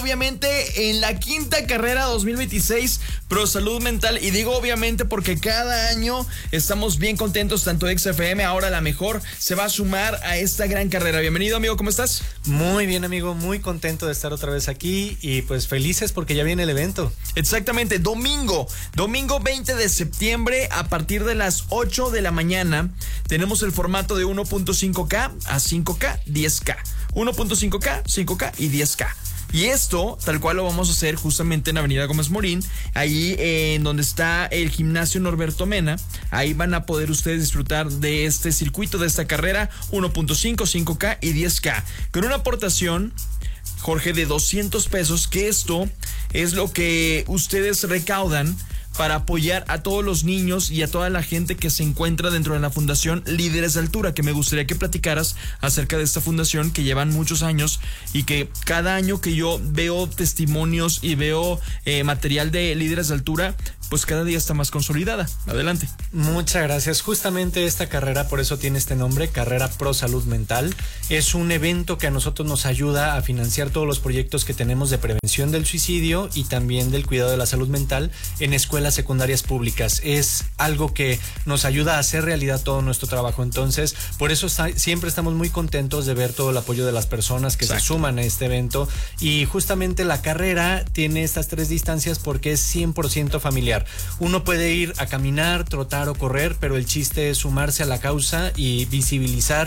obviamente en la quinta carrera 2026 Pro Salud Mental, y digo obviamente porque cada año estamos bien contentos, tanto XFM, ahora la mejor, se va a sumar a esta gran carrera. Bienvenido, amigo, ¿cómo estás? Muy bien, amigo, muy contento de estar otra vez aquí y pues felices porque ya viene el evento. Exactamente, domingo 20 de septiembre a partir de las 8 de la mañana tenemos el formato de 1.5K a 5K, 10K, 1.5K, 5K y 10K. Y esto, tal cual lo vamos a hacer justamente en Avenida Gómez Morín, ahí en donde está el gimnasio Norberto Mena. Ahí van a poder ustedes disfrutar de este circuito, de esta carrera 1.5, 5K y 10K. Con una aportación, Jorge, de 200 pesos, que esto es lo que ustedes recaudan para apoyar a todos los niños y a toda la gente que se encuentra dentro de la Fundación Líderes de Altura, que me gustaría que platicaras acerca de esta fundación que llevan muchos años y que cada año que yo veo testimonios y veo material de Líderes de Altura, pues cada día está más consolidada. Adelante. Muchas gracias. Justamente esta carrera, por eso tiene este nombre, Carrera Pro Salud Mental. Es un evento que a nosotros nos ayuda a financiar todos los proyectos que tenemos de prevención del suicidio y también del cuidado de la salud mental en escuelas secundarias públicas. Es algo que nos ayuda a hacer realidad todo nuestro trabajo. Entonces, por eso siempre estamos muy contentos de ver todo el apoyo de las personas que se suman a este evento. Y justamente la carrera tiene estas tres distancias porque es 100% familiar. Uno puede ir a caminar, trotar o correr, pero el chiste es sumarse a la causa y visibilizar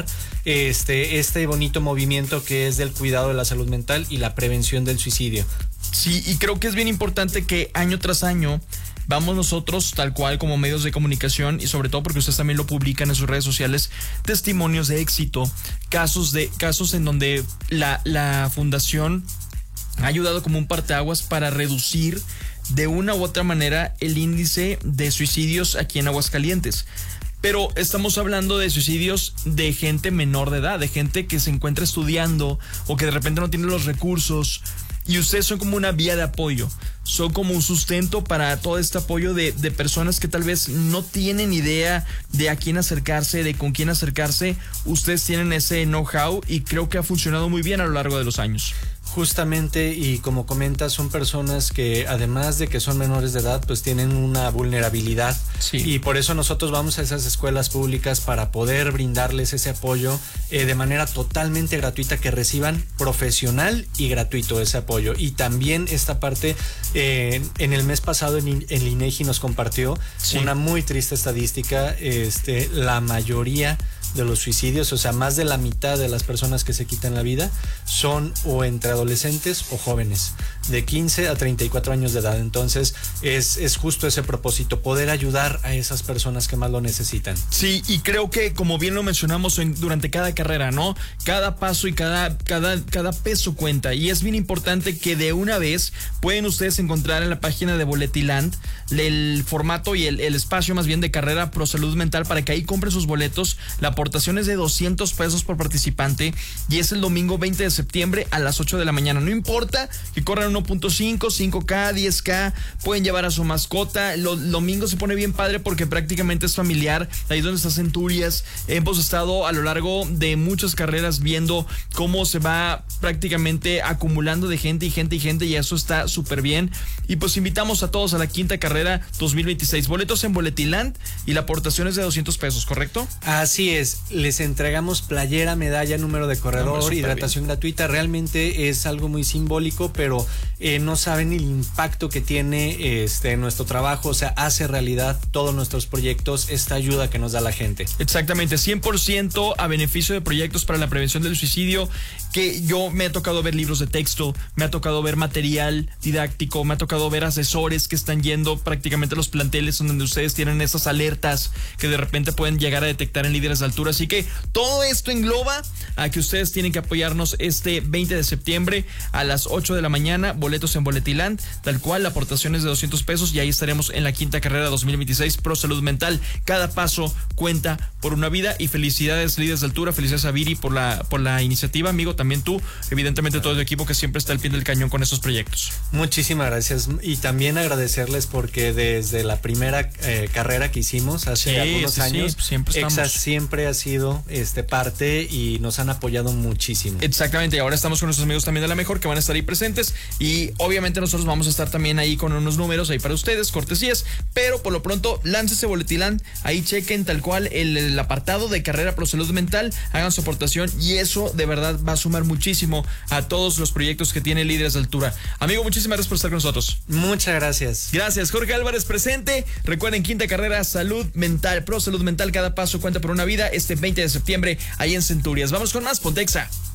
este bonito movimiento que es del cuidado de la salud mental y la prevención del suicidio. Sí, y creo que es bien importante que año tras año vamos nosotros, tal cual como medios de comunicación, y sobre todo porque ustedes también lo publican en sus redes sociales, testimonios de éxito, casos en donde la fundación ha ayudado como un parteaguas para reducir de una u otra manera el índice de suicidios aquí en Aguascalientes. Pero estamos hablando de suicidios de gente menor de edad, de gente que se encuentra estudiando o que de repente no tiene los recursos. Y ustedes son como una vía de apoyo, son como un sustento para todo este apoyo de personas que tal vez no tienen idea de a quién acercarse, de con quién acercarse. Ustedes tienen ese know-how y creo que ha funcionado muy bien a lo largo de los años. Justamente, y como comentas, son personas que además de que son menores de edad, pues tienen una vulnerabilidad. Sí. Y por eso nosotros vamos a esas escuelas públicas para poder brindarles ese apoyo de manera totalmente gratuita, que reciban profesional y gratuito ese apoyo. Y también esta parte, en el mes pasado el INEGI nos compartió una muy triste estadística. La mayoría de los suicidios, o sea, más de la mitad de las personas que se quitan la vida son o entre adolescentes o jóvenes de 15 a 34 años de edad. Entonces es justo ese propósito, poder ayudar a esas personas que más lo necesitan. Sí, y creo que como bien lo mencionamos durante cada carrera, ¿no? Cada paso y cada peso cuenta, y es bien importante que de una vez pueden ustedes encontrar en la página de Boletiland el formato y el espacio más bien de Carrera Pro Salud Mental para que ahí compren sus boletos. La aportación es de 200 pesos por participante y es el domingo 20 de septiembre a las 8 de la mañana. No importa que corran 1.5, 5K, 10K, pueden llevar a su mascota. El domingo se pone bien padre porque prácticamente es familiar. Ahí donde está Centurias. Hemos estado a lo largo de muchas carreras viendo cómo se va prácticamente acumulando de gente y eso está súper bien. Y pues invitamos a todos a la quinta carrera 2026. Boletos en Boletiland y la aportación es de 200 pesos, ¿correcto? Así es. Les entregamos playera, medalla, número de corredor, hidratación gratuita. Realmente es algo muy simbólico, pero no saben el impacto que tiene nuestro trabajo. O sea, hace realidad todos nuestros proyectos, esta ayuda que nos da la gente. Exactamente, 100% a beneficio de proyectos para la prevención del suicidio, que yo me ha tocado ver libros de texto, me ha tocado ver material didáctico, me ha tocado ver asesores que están yendo prácticamente a los planteles donde ustedes tienen esas alertas que de repente pueden llegar a detectar en Líderes de Altura. Así que todo esto engloba a que ustedes tienen que apoyarnos este 20 de septiembre a las 8 de la mañana, boletos en Boletiland, tal cual, la aportación es de 200 pesos y ahí estaremos en la quinta carrera 2026 Pro Salud Mental. Cada paso cuenta por una vida y felicidades Líderes de Altura, felicidades a Viri por la iniciativa, amigo, también también tú, evidentemente todo el equipo que siempre está al pie del cañón con estos proyectos. Muchísimas gracias, y también agradecerles porque desde la primera carrera que hicimos hace algunos años, siempre EXA siempre ha sido parte y nos han apoyado muchísimo. Exactamente, y ahora estamos con nuestros amigos también de La Mejor que van a estar ahí presentes, y obviamente nosotros vamos a estar también ahí con unos números ahí para ustedes, cortesías, pero por lo pronto láncese Boletilán, ahí chequen tal cual el apartado de Carrera Pro Salud Mental, hagan su aportación y eso de verdad va a sumar muchísimo a todos los proyectos que tiene Líderes de Altura. Amigo, muchísimas gracias por estar con nosotros. Muchas gracias. Gracias, Jorge Álvarez presente. Recuerden, quinta carrera Salud Mental, Pro Salud Mental, cada paso cuenta por una vida, este 20 de septiembre ahí en Centurias. Vamos con más, Pontexa.